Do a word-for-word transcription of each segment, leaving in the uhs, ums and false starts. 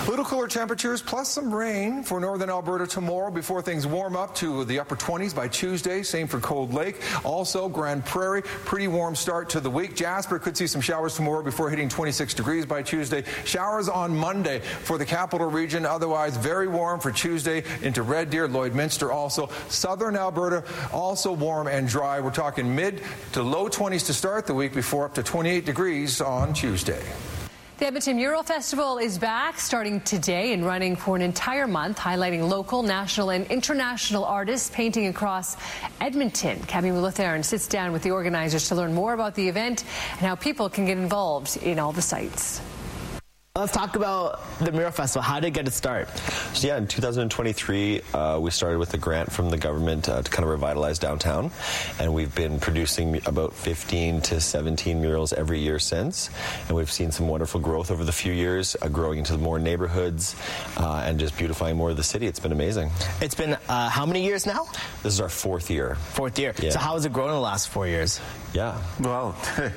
Little cooler temperatures plus some rain for northern Alberta tomorrow before things warm up to the upper twenties by Tuesday. Same for Cold Lake. Also, Grand Prairie, pretty warm start to the week. Jasper could see some showers tomorrow before hitting twenty-six degrees by Tuesday. Showers on Monday for the capital region. Otherwise, very warm for Tuesday into Red Deer, Lloydminster also. Southern Alberta also warm and dry. We're talking mid to low twenties to start the week before up to twenty-eight degrees on Tuesday. The Edmonton Mural Festival is back starting today and running for an entire month, highlighting local, national and international artists painting across Edmonton. Cabby Mulutharan sits down with the organizers to learn more about the event and how people can get involved in all the sites. Let's talk about the Mural Festival. How did it get its start? So yeah, in two thousand twenty-three, uh, we started with a grant from the government uh, to kind of revitalize downtown, and we've been producing about fifteen to seventeen murals every year since, and we've seen some wonderful growth over the few years, uh, growing into more neighborhoods uh, and just beautifying more of the city. It's been amazing. It's been uh, how many years now? This is our fourth year. Fourth year. Yeah. So how has it grown in the last four years? Yeah. Well,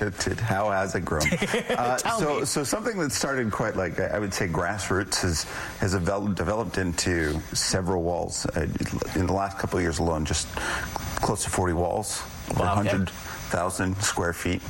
how has it grown? uh, so, me. so something that started quite like, I would say, grassroots has has developed, developed into several walls. Uh, in the last couple of years alone, just close to forty walls, over Wow, one hundred thousand okay. square feet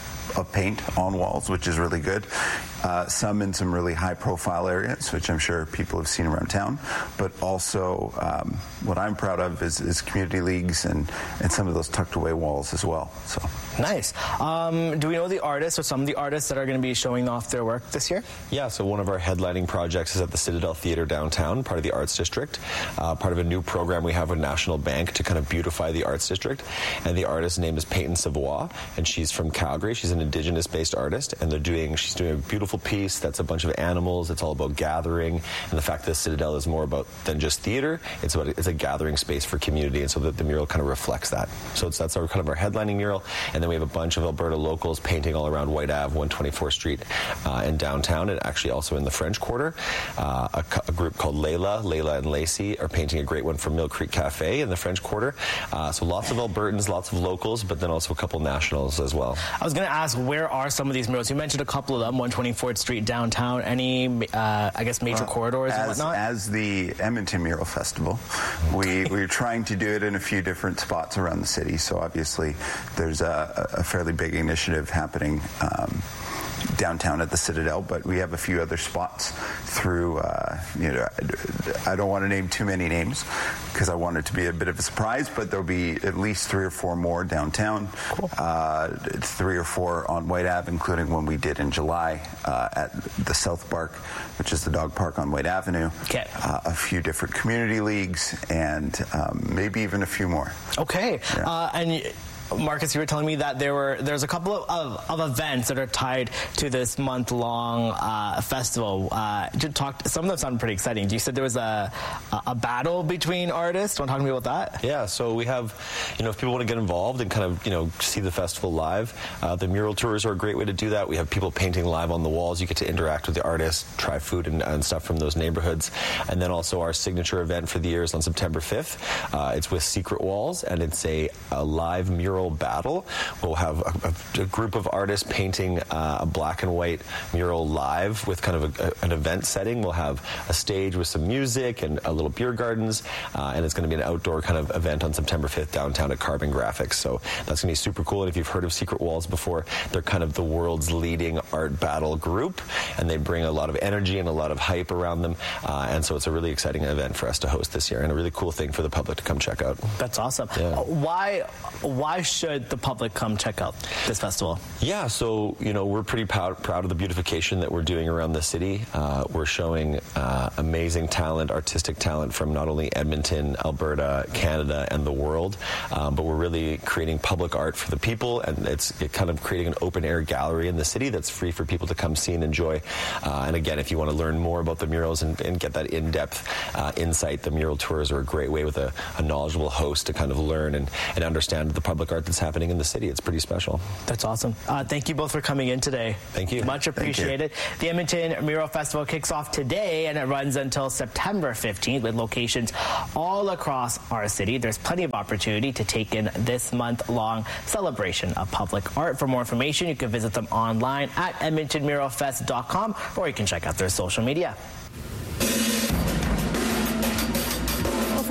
of paint on walls, which is really good. Uh, some in some really high-profile areas, which I'm sure people have seen around town. But also, um, what I'm proud of is, is community leagues and, and some of those tucked-away walls as well. So nice. Um, do we know the artists or some of the artists that are going to be showing off their work this year? Yeah, so one of our headlining projects is at the Citadel Theatre downtown, part of the Arts District, uh, part of a new program we have with National Bank to kind of beautify the Arts District. And the artist's name is Peyton Savoie, and she's from Calgary. She's an Indigenous-based artist, and they're doing, she's doing a beautiful piece that's a bunch of animals. It's all about gathering, and the fact that the Citadel is more about than just theater. It's about it's a gathering space for community, and so that the mural kind of reflects that. So it's, that's our kind of our headlining mural, and then we have a bunch of Alberta locals painting all around White Avenue, one twenty-fourth Street, uh, and downtown, and actually also in the French Quarter. Uh, a, a group called Layla, Layla and Lacey are painting a great one for Mill Creek Cafe in the French Quarter. Uh, so lots of Albertans, lots of locals, but then also a couple nationals as well. I was going to ask, where are some of these murals? You mentioned a couple of them, one twenty-fourth Street downtown. Any, uh, I guess, major uh, corridors as, and whatnot? As the Edmonton Mural Festival, we, we're trying to do it in a few different spots around the city. So obviously, there's a, a fairly big initiative happening um, downtown at the Citadel, but we have a few other spots through, uh, you know, I don't want to name too many names because I want it to be a bit of a surprise, but there'll be at least three or four more downtown, cool. uh, three or four on White Ave, including one we did in July uh, at the South Park, which is the dog park on White Avenue. Okay. Uh, a few different community leagues, and um, maybe even a few more. Okay. Yeah. Uh, and Marcus, you were telling me that there were there's a couple of, of, of events that are tied to this month-long uh, festival. Uh, to talk, some of them sound pretty exciting. You said there was a a battle between artists. Want to talk to me about that? Yeah. So we have, you know, if people want to get involved and kind of, you know, see the festival live, uh, the mural tours are a great way to do that. We have people painting live on the walls. You get to interact with the artists, try food and, and stuff from those neighborhoods, and then also our signature event for the year is on September fifth. Uh, it's with Secret Walls, and it's a, a live mural battle. We'll have a, a, a group of artists painting uh, a black and white mural live with kind of a, a, an event setting. We'll have a stage with some music and a little beer gardens, uh, and it's going to be an outdoor kind of event on September fifth downtown at Carbon Graphics. So that's going to be super cool. And if you've heard of Secret Walls before, they're kind of the world's leading art battle group, and they bring a lot of energy and a lot of hype around them. Uh, and so it's a really exciting event for us to host this year, and a really cool thing for the public to come check out. That's awesome. Yeah. Uh, why, why should the public come check out this festival? Yeah, so, you know, we're pretty proud, proud of the beautification that we're doing around the city. Uh, we're showing uh, amazing talent, artistic talent from not only Edmonton, Alberta, Canada, and the world, um, but we're really creating public art for the people, and it's it kind of creating an open-air gallery in the city that's free for people to come see and enjoy. Uh, and again, if you want to learn more about the murals and, and get that in-depth uh, insight, the mural tours are a great way with a, a knowledgeable host to kind of learn and, and understand the public art that's happening in the city. It's pretty special. That's awesome. Uh, thank you both for coming in today. Thank you. Much appreciated. The Edmonton Mural Festival kicks off today, and it runs until September fifteenth with locations all across our city. There's plenty of opportunity to take in this month-long celebration of public art. For more information, you can visit them online at edmonton mural fest dot com, or you can check out their social media.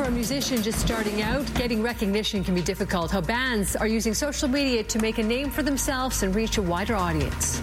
a musician just starting out, getting recognition can be difficult. How bands are using social media to make a name for themselves and reach a wider audience.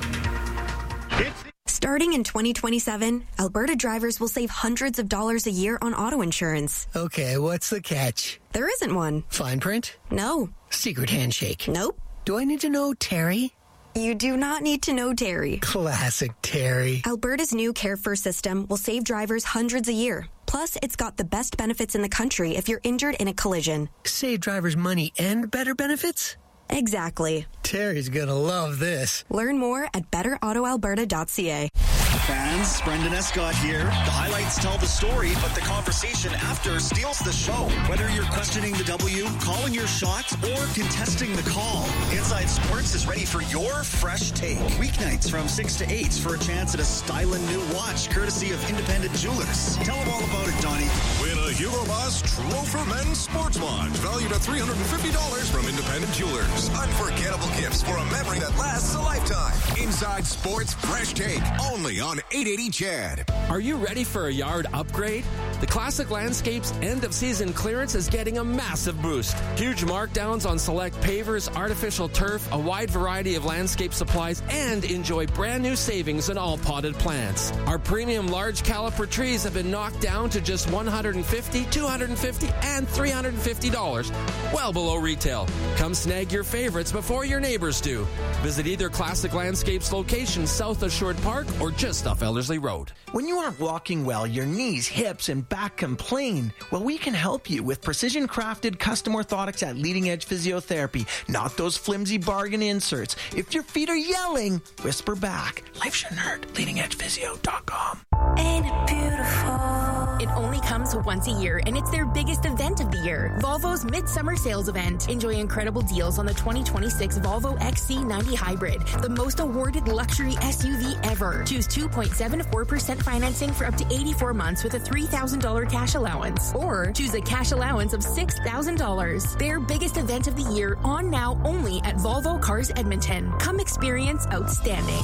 Starting in twenty twenty-seven, Alberta drivers will save hundreds of dollars a year on auto insurance. Okay, what's the catch? There isn't one. Fine print? No. Secret handshake? Nope. Do I need to know Terry? You do not need to know Terry. Classic Terry. Alberta's new Care First system will save drivers hundreds a year. Plus, it's got the best benefits in the country if you're injured in a collision. Save drivers money and better benefits? Exactly. Terry's gonna love this. Learn more at better auto alberta dot c a. Fans, Brendan Escott here. The highlights tell the story, but the conversation after steals the show. Whether you're questioning the W, calling your shots, or contesting the call, Inside Sports is ready for your fresh take. Weeknights from six to eight for a chance at a styling new watch, courtesy of Independent Jewelers. Tell them all about it, Donnie. Win a Hugo Boss Trofer Men's Sports Watch, valued at three hundred fifty dollars from Independent Jewelers. Unforgettable gifts for a memory that lasts a lifetime. Inside Sports Fresh Take, only on eight eighty C H E D. Are you ready for a yard upgrade? The Classic Landscapes end-of-season clearance is getting a massive boost. Huge markdowns on select pavers, artificial turf, a wide variety of landscape supplies, and enjoy brand new savings in all potted plants. Our premium large caliper trees have been knocked down to just one hundred fifty dollars, two hundred fifty dollars, and three hundred fifty dollars, well below retail. Come snag your favorites before your neighbors do. Visit either Classic Landscapes location south of Short Park or just off Ellerslie Road. When you aren't walking well, your knees, hips, and back complain. Well, we can help you with precision-crafted custom orthotics at Leading Edge Physiotherapy, not those flimsy bargain inserts. If your feet are yelling, whisper back. Life shouldn't hurt. leading edge physio dot com. Ain't it beautiful? It only comes once a year, and it's their biggest event of the year. Volvo's Midsummer Sales Event. Enjoy incredible deals on the twenty twenty-six Volvo X C ninety Hybrid, the most awarded luxury S U V ever. Choose two point seven four percent financing for up to eighty-four months with a three thousand dollars cash allowance. Or choose a cash allowance of six thousand dollars. Their biggest event of the year, on now only at Volvo Cars Edmonton. Come experience outstanding.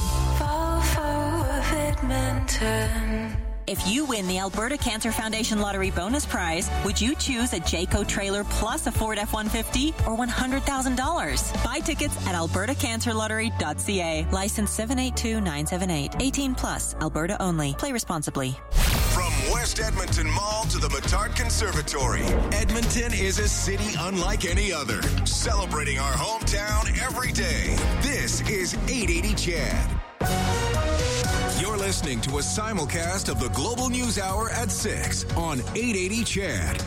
Volvo of Edmonton. If you win the Alberta Cancer Foundation Lottery Bonus Prize, would you choose a Jayco trailer plus a Ford F one fifty or one hundred thousand dollars? Buy tickets at alberta cancer lottery dot c a. License seven eight two nine seven eight. eighteen plus. Alberta only. Play responsibly. From West Edmonton Mall to the Metard Conservatory, Edmonton is a city unlike any other, celebrating our hometown every day. This is eight eighty C H E D. You're listening to a simulcast of the Global News Hour at six on eight eighty C H E D.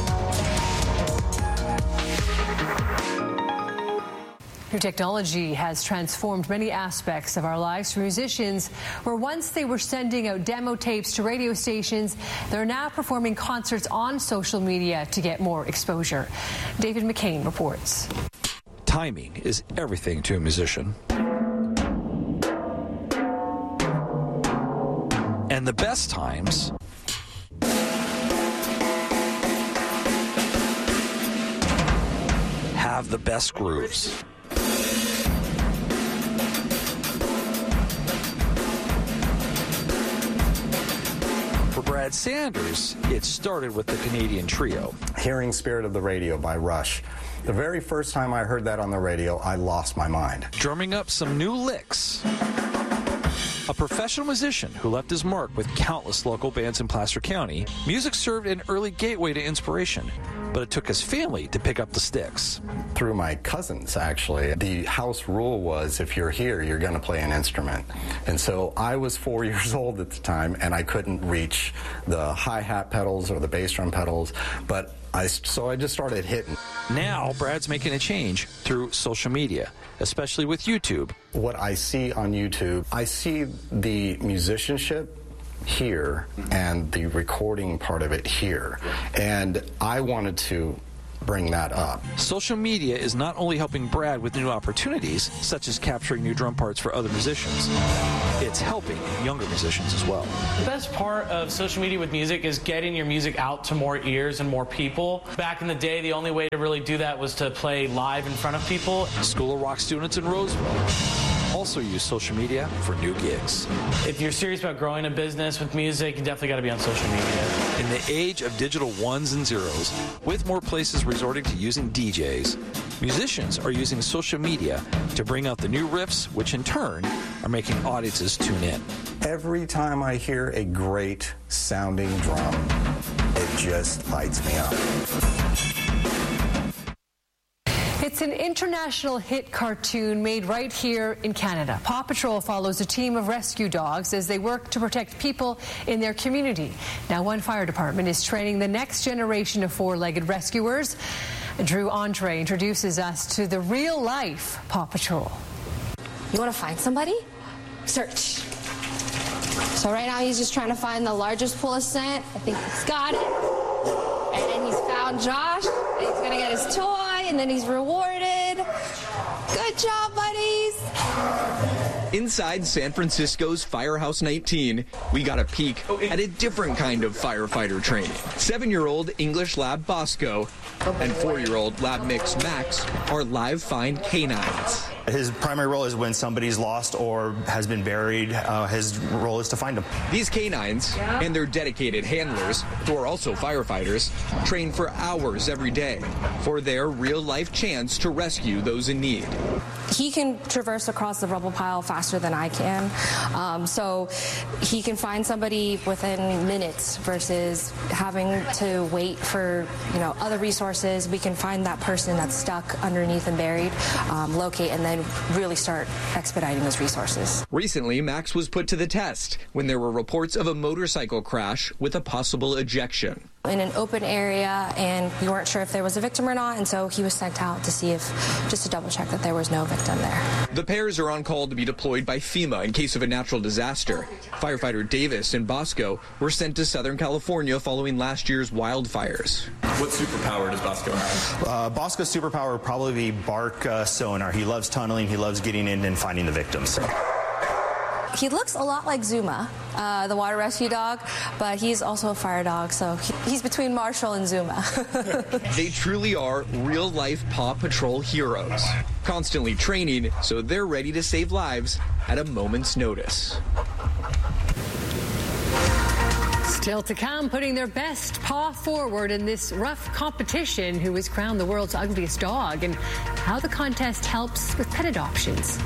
New technology has transformed many aspects of our lives. For musicians, where once they were sending out demo tapes to radio stations, they're now performing concerts on social media to get more exposure. David McCain reports. Timing is everything to a musician. And the best times have the best grooves. For Brad Sanders, it started with the Canadian trio. Hearing Spirit of the Radio by Rush. The very first time I heard that on the radio, I lost my mind. Drumming up some new licks. A professional musician who left his mark with countless local bands in Placer County, music served an early gateway to inspiration, but it took his family to pick up the sticks. Through my cousins, actually. The house rule was if you're here, you're going to play an instrument. And so I was four years old at the time, and I couldn't reach the hi-hat pedals or the bass drum pedals, but I, so I just started hitting. Now, Brad's making a change through social media, especially with YouTube. What I see on YouTube, I see the musicianship here and the recording part of it here. And I wanted to bring that up. Social media is not only helping Brad with new opportunities, such as capturing new drum parts for other musicians, it's helping younger musicians as well. The best part of social media with music is getting your music out to more ears and more people. Back in the day, the only way to really do that was to play live in front of people. School of Rock students in Roseville Also use social media for new gigs. If you're serious about growing a business with music, you definitely got to be on social media. In the age of digital ones and zeros, with more places resorting to using D Js, musicians are using social media to bring out the new riffs, which in turn are making audiences tune in. Every time I hear a great sounding drum, it just lights me up. It's an international hit cartoon made right here in Canada. Paw Patrol follows a team of rescue dogs as they work to protect people in their community. Now, one fire department is training the next generation of four-legged rescuers. Drew Andre introduces us to the real-life Paw Patrol. You want to find somebody? Search. So right now he's just trying to find the largest pool of scent. I think he's got it. And then he's found Josh. And he's going to get his toy, and then he's rewarded. Good job, buddies. Inside San Francisco's Firehouse nineteen, we got a peek at a different kind of firefighter training. Seven-year-old English Lab Bosco and four-year-old Lab Mix Max are live find canines. His primary role is when somebody's lost or has been buried. Uh, his role is to find them. These canines and their dedicated handlers, who are also firefighters, train for hours every day for their real-life chance to rescue those in need. He can traverse across the rubble pile faster than I can, um, so he can find somebody within minutes versus having to wait for, you know, other resources. We can find that person that's stuck underneath and buried, um, locate, and then really start expediting those resources. Recently, Max was put to the test when there were reports of a motorcycle crash with a possible ejection. In an open area, and we weren't sure if there was a victim or not, and so he was sent out to see if, just to double check that there was no victim there. The pairs are on call to be deployed by FEMA in case of a natural disaster. Firefighter Davis and Bosco were sent to Southern California following last year's wildfires. What superpower does Bosco have? Uh, Bosco's superpower would probably be bark uh, sonar. He loves tunneling. He loves getting in and finding the victims. He looks a lot like Zuma, uh, the water rescue dog, but he's also a fire dog, so he, he's between Marshall and Zuma. They truly are real-life Paw Patrol heroes, constantly training so they're ready to save lives at a moment's notice. Still to come, putting their best paw forward in this rough competition, who was crowned the world's ugliest dog, and how the contest helps with pet adoptions.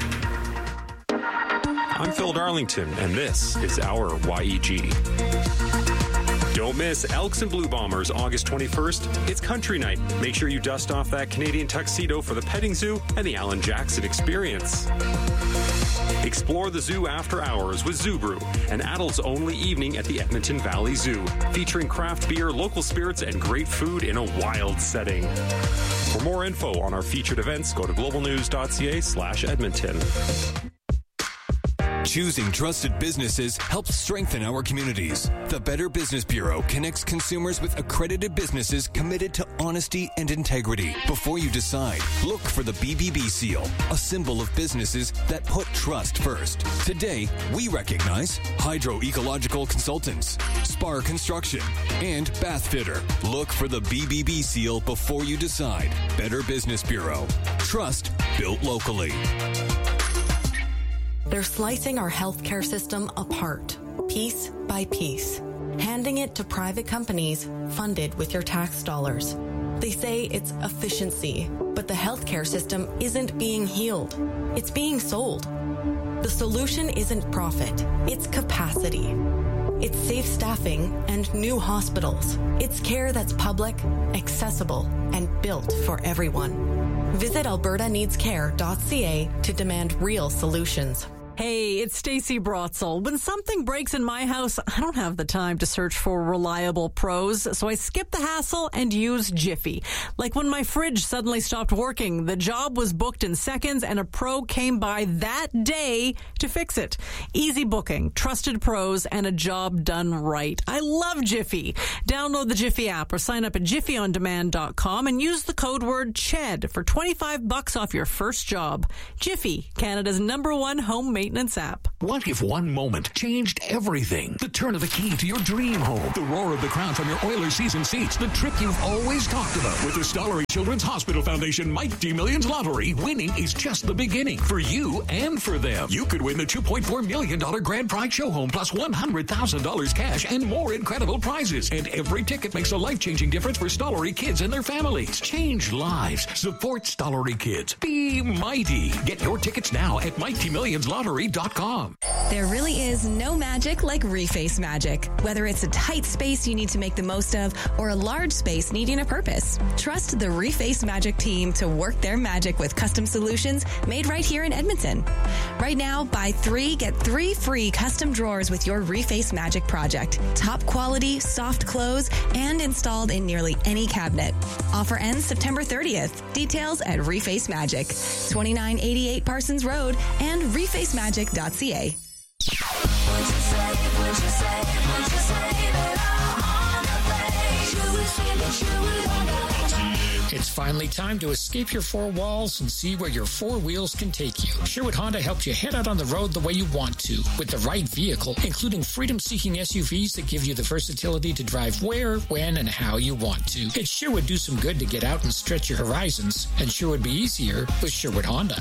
I'm Phil Darlington, and this is our Y E G. Don't miss Elks and Blue Bombers August twenty-first. It's country night. Make sure you dust off that Canadian tuxedo for the petting zoo and the Alan Jackson experience. Explore the zoo after hours with Zoo Brew, an adults-only evening at the Edmonton Valley Zoo, featuring craft beer, local spirits, and great food in a wild setting. For more info on our featured events, go to globalnews.ca slash Edmonton. Choosing trusted businesses helps strengthen our communities. The Better Business Bureau connects consumers with accredited businesses committed to honesty and integrity. Before you decide, look for the B B B seal, a symbol of businesses that put trust first. Today, we recognize Hydro Ecological Consultants, Spar Construction, and Bath Fitter. Look for the B B B seal before you decide. Better Business Bureau. Trust built locally. They're slicing our healthcare system apart, piece by piece, handing it to private companies funded with your tax dollars. They say it's efficiency, but the healthcare system isn't being healed. It's being sold. The solution isn't profit, it's capacity. It's safe staffing and new hospitals. It's care that's public, accessible, and built for everyone. Visit alberta needs care dot c a to demand real solutions. Hey, it's Stacey Brotzel. When something breaks in my house, I don't have the time to search for reliable pros, so I skip the hassle and use Jiffy. Like when my fridge suddenly stopped working, the job was booked in seconds and a pro came by that day to fix it. Easy booking, trusted pros, and a job done right. I love Jiffy. Download the Jiffy app or sign up at jiffy on demand dot com and use the code word C H E D for twenty-five bucks off your first job. Jiffy, Canada's number one homemade maintenance app. What if one moment changed everything? The turn of the key to your dream home, the roar of the crowd from your Oilers season seats, the trip you've always talked about. With the Stollery Children's Hospital Foundation Mighty Millions Lottery, winning is just the beginning for you and for them. You could win the two point four million dollars grand prize show home plus one hundred thousand dollars cash and more incredible prizes. And every ticket makes a life-changing difference for Stollery kids and their families. Change lives. Support Stollery kids. Be mighty. Get your tickets now at mighty millions lottery dot com. There really is no magic like Reface magic. Whether it's a tight space you need to make the most of or a large space needing a purpose, trust the Reface Magic team to work their magic with custom solutions made right here in Edmonton. Right now, buy three, get three free custom drawers with your Reface Magic project. Top quality, soft close, and installed in nearly any cabinet. Offer ends September thirtieth. Details at Reface Magic, twenty-nine eighty-eight Parsons Road and reface magic dot c a. It's finally time to escape your four walls and see where your four wheels can take you. Sherwood Honda helps you head out on the road the way you want to, with the right vehicle, including freedom-seeking S U Vs that give you the versatility to drive where, when, and how you want to. It sure would do some good to get out and stretch your horizons, and sure would be easier with Sherwood Honda.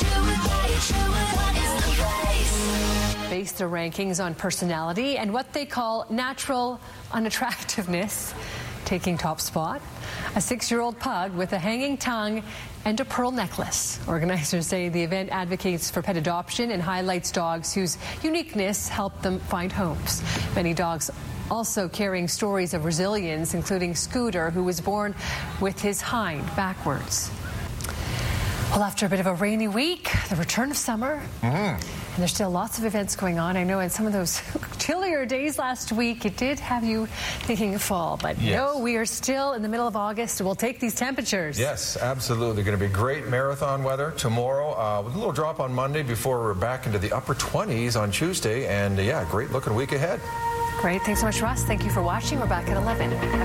Base their rankings on personality and what they call natural unattractiveness. Taking top spot, a six-year-old pug with a hanging tongue and a pearl necklace. Organizers say the event advocates for pet adoption and highlights dogs whose uniqueness help them find homes. Many dogs also carrying stories of resilience, including Scooter, who was born with his hind backwards. Well, after a bit of a rainy week, the return of summer, mm-hmm. and there's still lots of events going on. I know in some of those chillier days last week, it did have you thinking of fall. But yes. No, we are still in the middle of August. We'll take these temperatures. Yes, absolutely. Going to be great marathon weather tomorrow uh, with a little drop on Monday before we're back into the upper twenties on Tuesday. And, uh, yeah, great looking week ahead. Great. Thanks so much, Russ. Thank you for watching. We're back at eleven.